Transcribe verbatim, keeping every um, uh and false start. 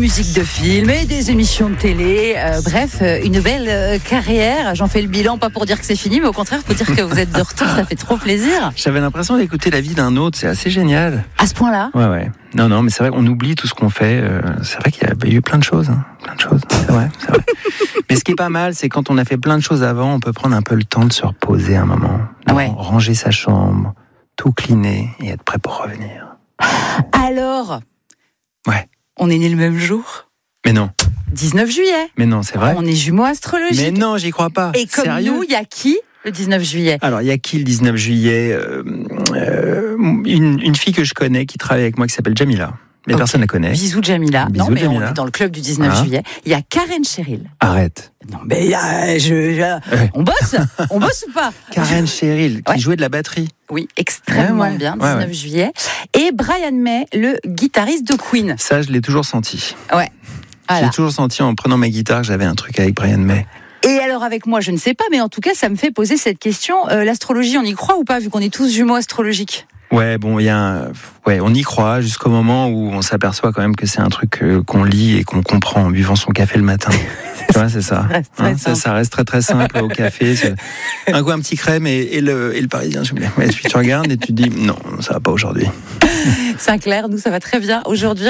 musiques de films et des émissions de télé. Euh, bref, euh, une belle euh, carrière. J'en fais le bilan, pas pour dire que c'est fini, mais au contraire pour dire que vous êtes de retour. Ça fait trop plaisir. J'avais l'impression d'écouter la vie d'un autre. C'est assez génial. À ce point-là ? Ouais, ouais. Non, non, mais c'est vrai qu'on oublie tout ce qu'on fait. Euh, c'est vrai qu'il y a eu plein de choses. Hein. Plein de choses. C'est vrai, c'est vrai. Mais ce qui est pas mal, c'est quand on a fait plein de choses avant, on peut prendre un peu le temps de se reposer un moment. Ouais. Ranger sa chambre, tout cleaner et être prêt pour revenir. Alors ? Ouais. On est né le même jour ? Mais non. dix-neuf juillet. Mais non, c'est vrai. On est jumeaux astrologiques. Mais non, j'y crois pas. Et comme Sérieux ? nous, il y a qui le dix-neuf juillet ? Alors, il y a qui le dix-neuf juillet euh, euh, une, une fille que je connais qui travaille avec moi qui s'appelle Jamila. Mais okay. Personne ne la connaît. Bisous Jamila. Bisous, non, mais Jamila. On est dans le club du dix-neuf ah. juillet. Il y a Karen Cheryl. Arrête. Non, mais euh, je, je, ouais. on bosse On bosse ou pas ? Karen Cheryl, qui ouais. jouait de la batterie. Oui, extrêmement ouais, ouais. bien, dix-neuf ouais, juillet. Et Brian May, le guitariste de Queen. Ça, je l'ai toujours senti. Ouais. Voilà. J'ai toujours senti en prenant ma guitare que j'avais un truc avec Brian May. Et alors avec moi, je ne sais pas, mais en tout cas, ça me fait poser cette question. Euh, l'astrologie, on y croit ou pas, vu qu'on est tous jumeaux astrologiques ? Ouais, bon, il y a un... ouais, on y croit jusqu'au moment où on s'aperçoit quand même que c'est un truc euh, qu'on lit et qu'on comprend en buvant son café le matin. Tu vois, c'est ça. Hein, ça. Ça reste très très simple au café. C'est... Un coup, un petit crème et, et, le, et le parisien, s'il vous plaît. Et puis tu regardes et tu te dis, non, ça va pas aujourd'hui. Sinclair, nous, ça va très bien aujourd'hui.